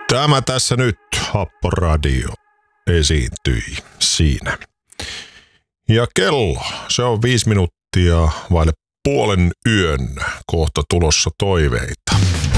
Tämä tässä nyt, Happoradio, esiintyi siinä. Ja kello, se on 5 minuuttia vaille puolen yön, kohta tulossa toiveita.